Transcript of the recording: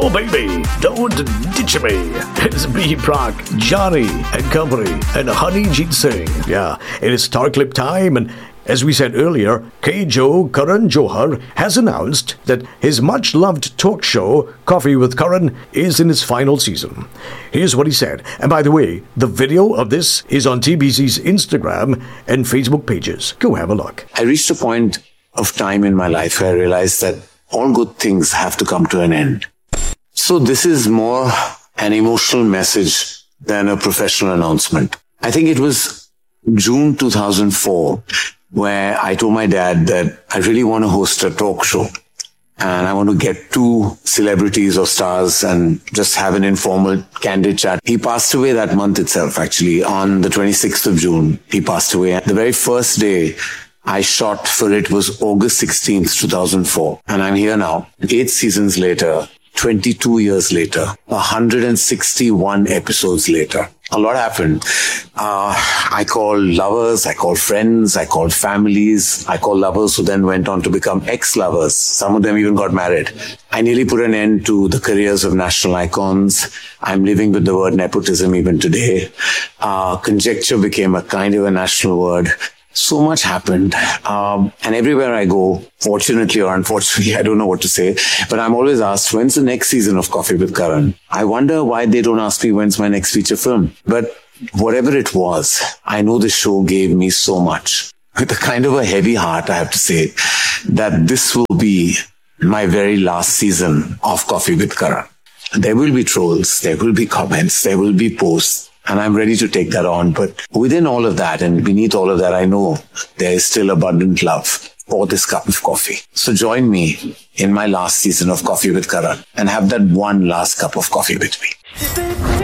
Oh baby, don't ditch me. It's B. Prak, Johnny and company, and Honeyjeet Singh. Yeah, it is Star Clip time, and as we said earlier, K. Karan Johar has announced that his much-loved talk show, Coffee with Karan, is in its final season. Here's what he said. And by the way, the video of this is on TBC's Instagram and Facebook pages. Go have a look. I reached a point of time in my life where I realized that all good things have to come to an end. So this is more an emotional message than a professional announcement. I think it was June 2004 where I told my dad that I really want to host a talk show and I want to get two celebrities or stars and just have an informal, candid chat. He passed away that month itself, actually. On the 26th of June, he passed away. The very first day I shot for it was August 16th, 2004. And I'm here now, 8 seasons later, 22 years later, 161 episodes later. A lot happened. I called lovers, I called friends, I called families, I called lovers who then went on to become ex-lovers. Some of them even got married. I nearly put an end to the careers of national icons. I'm living with the word nepotism even today. Conjecture became a kind of a national word. So much happened. And everywhere I go, fortunately or unfortunately, I don't know what to say, but I'm always asked, when's the next season of Coffee with Karan? I wonder why they don't ask me when's my next feature film. But whatever it was, I know the show gave me so much. With a kind of a heavy heart, I have to say, that this will be my very last season of Coffee with Karan. There will be trolls, there will be comments, there will be posts. And I'm ready to take that on. But within all of that and beneath all of that, I know there is still abundant love for this cup of coffee. So join me in my last season of Coffee with Karan and have that one last cup of coffee with me.